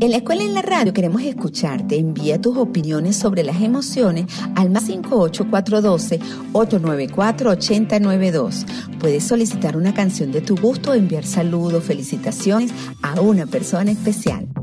En la escuela y en la radio queremos escucharte. Envía tus opiniones sobre las emociones al +58 412 894 8092. Puedes solicitar una canción de tu gusto o enviar saludos, felicitaciones a una persona especial.